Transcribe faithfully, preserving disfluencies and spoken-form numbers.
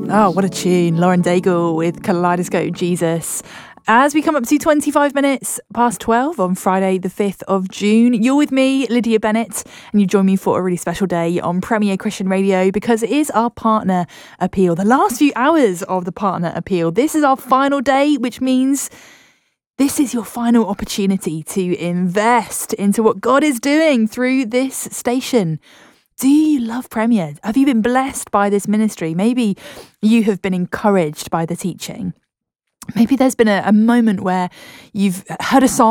Oh, what a tune. Lauren Daigle with Kaleidoscope Jesus. As we come up to twenty-five minutes past twelve on Friday, the fifth of June, you're with me, Lydia Bennett, and you join me for a really special day on Premier Christian Radio because it is our partner appeal, the last few hours of the partner appeal. This is our final day, which means this is your final opportunity to invest into what God is doing through this station. Do you love Premier? Have you been blessed by this ministry? Maybe you have been encouraged by the teaching. Maybe there's been a, a moment where you've heard a song